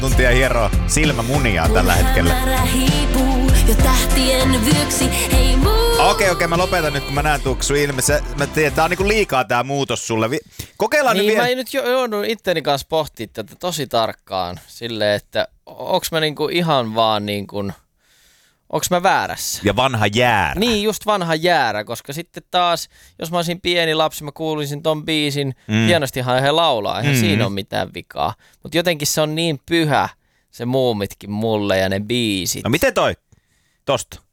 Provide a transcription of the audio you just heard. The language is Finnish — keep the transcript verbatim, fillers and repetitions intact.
tuntia hieroo silmämunia tällä hetkellä. Okei, okei, mä lopetan nyt, kun mä näen tuoksu ilme. Sä, mä tiedän, tää on niinku liikaa tää muutos sulle. Vi- Kokeillaan niin, nyt vielä. Mä nyt jo, joudun itteni kanssa pohtimaan tätä tosi tarkkaan. Silleen, että onks mä niinku ihan vaan niinku... Onks mä väärässä? Ja vanha jäärä. Niin, just vanha jäärä, koska sitten taas, jos mä olisin pieni lapsi, mä kuulisin ton biisin, mm. hienostihan he laulaa, eihän mm. siinä ole mitään vikaa. Mutta jotenkin se on niin pyhä, se muumitkin mulle ja ne biisit. No miten toi? Tosta.